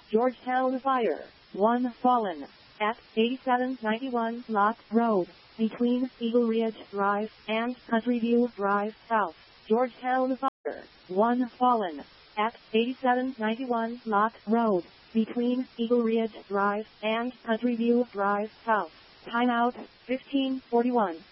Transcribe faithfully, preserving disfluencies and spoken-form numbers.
Georgetown Fire. One fallen. At eighty-seven ninety-one Lock Road, between Eagle Ridge Drive and Country View Drive South. Georgetown Fire. One fallen. At eighty-seven ninety-one Lock Road, between Eagle Ridge Drive and Country View Drive South. Timeout, fifteen forty-one.